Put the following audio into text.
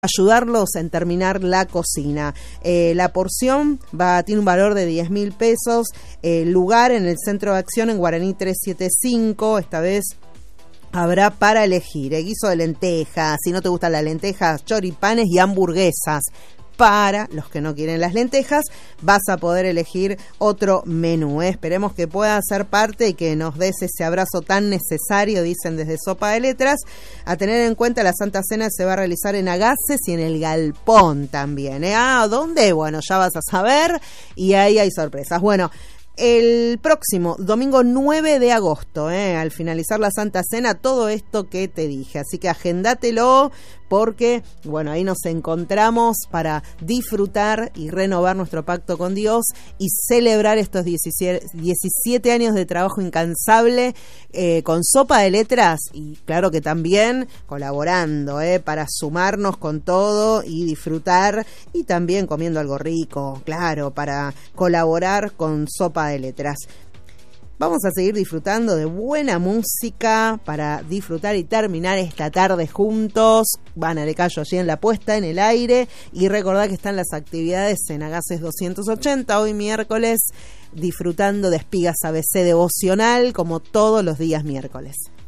ayudarlos en terminar la cocina. La porción tiene un valor de 10.000 pesos. Lugar en el Centro de Acción en Guaraní 375. Esta vez habrá para elegir guiso de lentejas, si no te gustan las lentejas, choripanes y hamburguesas. Para los que no quieren las lentejas, vas a poder elegir otro menú. Esperemos que pueda ser parte y que nos des ese abrazo tan necesario, dicen desde Sopa de Letras. A tener en cuenta, la Santa Cena se va a realizar en Agaces y en el Galpón también. ¿Dónde? Bueno, ya vas a saber, y ahí hay sorpresas. Bueno, el próximo domingo 9 de agosto, al finalizar la Santa Cena, todo esto que te dije. Así que agéndatelo, porque, bueno, ahí nos encontramos para disfrutar y renovar nuestro pacto con Dios y celebrar estos 17 años de trabajo incansable con Sopa de Letras, y claro que también colaborando para sumarnos con todo y disfrutar, y también comiendo algo rico, claro, para colaborar con Sopa de Letras. Vamos a seguir disfrutando de buena música para disfrutar y terminar esta tarde juntos. Van Le Callo allí en la puesta en el aire, y recordad que están las actividades en Agaces 280 hoy miércoles, disfrutando de Espigas ABC devocional como todos los días miércoles.